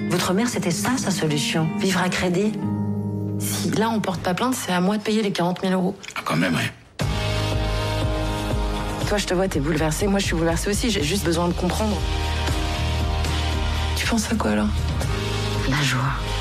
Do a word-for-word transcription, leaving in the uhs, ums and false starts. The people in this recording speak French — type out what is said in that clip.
Votre mère, c'était ça, sa solution. Vivre à crédit. Si là, on porte pas plainte, c'est à moi de payer les quarante mille euros. Ah, quand même, hein. Toi, je te vois, t'es bouleversée. Moi, je suis bouleversée aussi. J'ai juste besoin de comprendre. Tu penses à quoi, là? La joie.